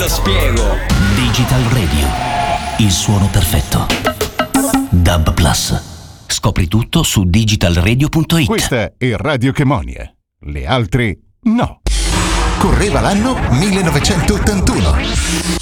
spiego. Digital Radio, il suono perfetto. DAB Plus. Scopri tutto su digitalradio.it. Questa è Radio Chemonia. Le altre no. Correva l'anno 1981.